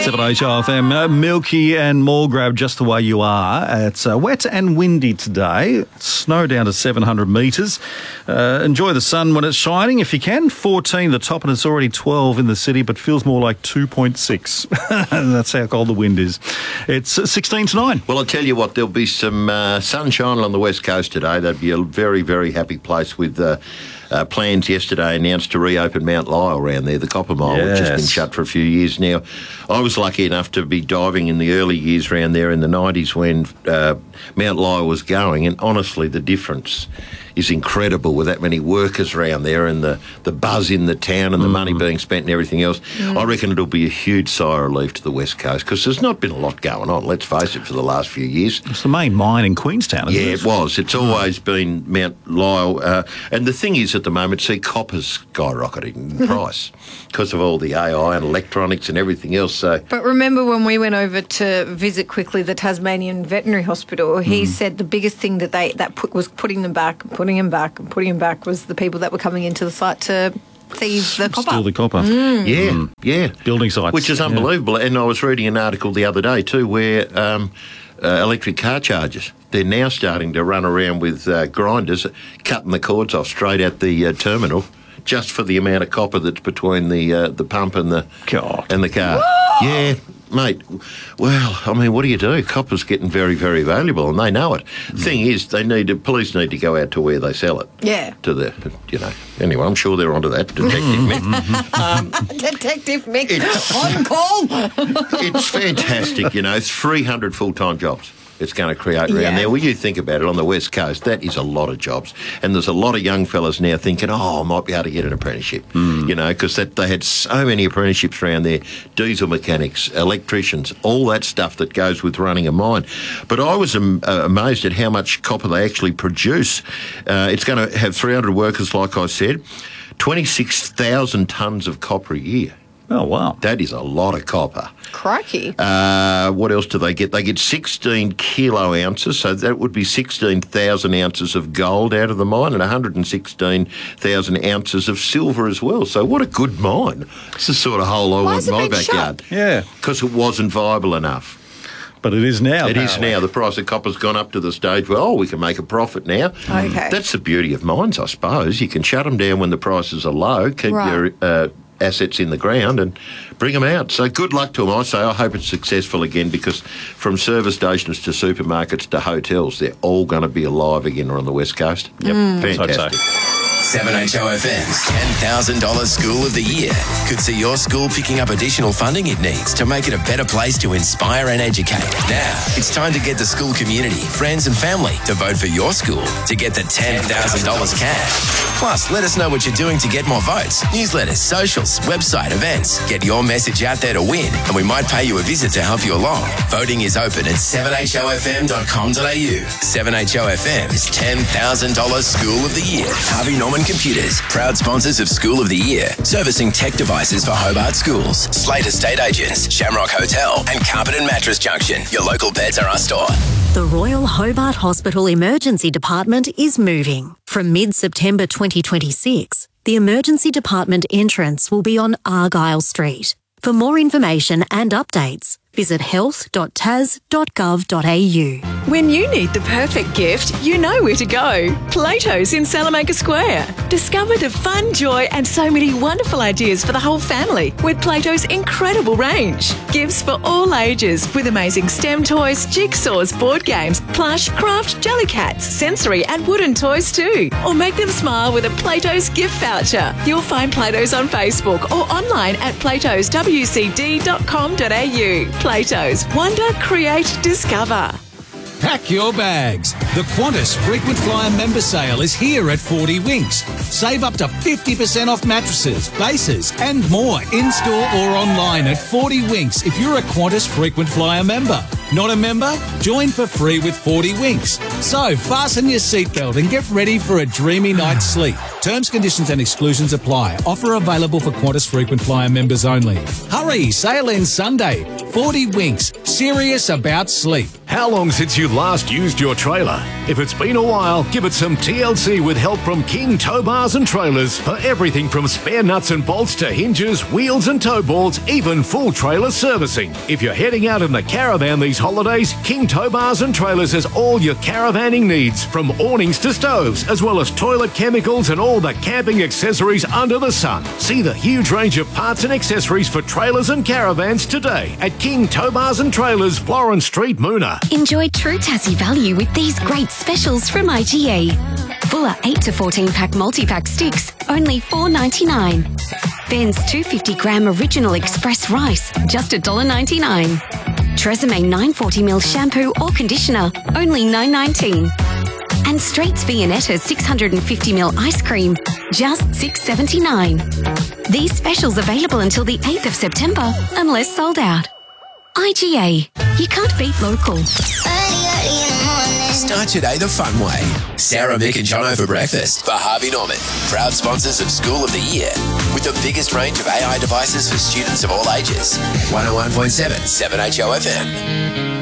7HRFM, Milky and Mulgrave, just the way you are. It's wet and windy today. Snow down to 700 metres. Enjoy the sun when it's shining if you can. 14 the top, and it's already 12 in the city, but feels more like 2.6. That's how cold the wind is. It's 16 to 9. Well, I'll tell you what, there'll be some sunshine on the west coast today. That'd be a very, very happy place with plans yesterday announced to reopen Mount Lyell around there, the Copper Mile, which has been shut for a few years now. I was lucky enough to be diving in the early years around there in the 90s when Mount Lyell was going, and honestly, the difference is incredible with that many workers around there and the buzz in the town and the money being spent and everything else. I reckon it'll be a huge sigh of relief to the west coast because there's not been a lot going on, let's face it, for the last few years. It's the main mine in Queenstown, isn't it? Yeah, it was. It's always been Mount Lyell. And the thing is, at the moment, see, copper's skyrocketing in price because of all the AI and electronics and everything else. So, but remember when we went over to visit quickly the Tasmanian Veterinary Hospital, he said the biggest thing that was putting them back was the people that were coming into the site to thieve the copper. Steal the copper. Yeah. Building sites. Which is unbelievable. And I was reading an article the other day too where electric car chargers, they're now starting to run around with grinders, cutting the cords off straight at the terminal just for the amount of copper that's between the pump and the car. Whoa! Yeah, mate. Well, I mean, what do you do? Copper's getting very, very valuable, and they know it. Thing is, police need to go out to where they sell it. Yeah. To the, Anyway, I'm sure they're onto that. Detective Mick. Detective Mick, on call. It's fantastic, 300 full-time jobs it's going to create around there. Well, you think about it, on the West Coast, that is a lot of jobs. And there's a lot of young fellas now thinking, I might be able to get an apprenticeship, because they had so many apprenticeships around there, diesel mechanics, electricians, all that stuff that goes with running a mine. But I was amazed at how much copper they actually produce. It's going to have 300 workers, like I said, 26,000 tonnes of copper a year. Oh, wow. That is a lot of copper. Crikey. What else do they get? They get 16 kilo ounces, so that would be 16,000 ounces of gold out of the mine and 116,000 ounces of silver as well. So what a good mine. It's the sort of hole I want in my backyard. Shut? Yeah. Because it wasn't viable enough. But it is now. It is now. The price of copper's gone up to the stage where, we can make a profit now. Okay. That's the beauty of mines, I suppose. You can shut them down when the prices are low, keep your assets in the ground and bring them out. So good luck to them. I say I hope it's successful again, because from service stations to supermarkets to hotels, they're all going to be alive again on the West Coast. Yep. Fantastic. 7HOFM's $10,000 School of the Year could see your school picking up additional funding it needs to make it a better place to inspire and educate. Now, it's time to get the school community, friends and family to vote for your school to get the $10,000 cash. Plus, let us know what you're doing to get more votes. Newsletters, socials, website, events. Get your message out there to win, and we might pay you a visit to help you along. Voting is open at 7hofm.com.au. 7HOFM's $10,000 School of the Year. Harvey Norman Computers, proud sponsors of School of the Year, servicing tech devices for Hobart schools. Slate Estate Agents, Shamrock Hotel, and Carpet and Mattress Junction. Your local Pets R Us store. The Royal Hobart Hospital Emergency Department is moving. From mid-September 2026, the Emergency Department entrance will be on Argyle Street. For more information and updates, visit health.tas.gov.au. When you need the perfect gift, you know where to go. Plato's in Salamanca Square. Discover the fun, joy and so many wonderful ideas for the whole family with Plato's incredible range. Gifts for all ages with amazing STEM toys, jigsaws, board games, plush, craft, jellycats, sensory and wooden toys too. Or make them smile with a Plato's gift voucher. You'll find Plato's on Facebook or online at platoswcd.com.au. Plato's. Wonder, create, discover. Pack your bags. The Qantas Frequent Flyer member sale is here at 40 Winks. Save up to 50% off mattresses, bases and more in-store or online at 40 Winks if you're a Qantas Frequent Flyer member. Not a member? Join for free with 40 Winks. So fasten your seatbelt and get ready for a dreamy night's sleep. Terms, conditions and exclusions apply. Offer available for Qantas frequent flyer members only. Hurry, sale ends Sunday. 40 Winks. Serious about sleep. How long since you last used your trailer? If it's been a while, give it some TLC with help from King Tow Bars and Trailers for everything from spare nuts and bolts to hinges, wheels and tow boards, even full trailer servicing. If you're heading out in the caravan these holidays, King Tow Bars and Trailers has all your caravanning needs, from awnings to stoves, as well as toilet chemicals and all the camping accessories under the sun. See the huge range of parts and accessories for trailers and caravans today at King Tow Bars and Trailers, Florence Street, Moona. Enjoy true Tassie value with these great specials from IGA. Bulla 8 to 14 pack multi-pack sticks, only $4.99. Ben's 250-gram original express rice, just $1.99. Tresemme 940ml shampoo or conditioner, only $9.19. And Straits Viennetta 650ml ice cream, just $6.79. These specials available until the 8th of September, unless sold out. IGA. You can't beat local. Start your day the fun way. Sarah, Mick and Jono for breakfast for Harvey Norman, proud sponsors of School of the Year, with the biggest range of AI devices for students of all ages. 101.7 7HO FM.